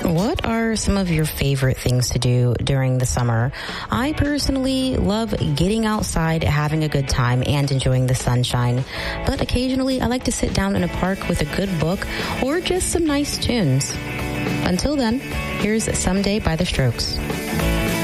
What are some of your favorite things to do during the summer? I personally love getting outside, having a good time, and enjoying the sunshine. But occasionally, I like to sit down in a park with a good book or just some nice tunes. Until then, here's Someday by The Strokes.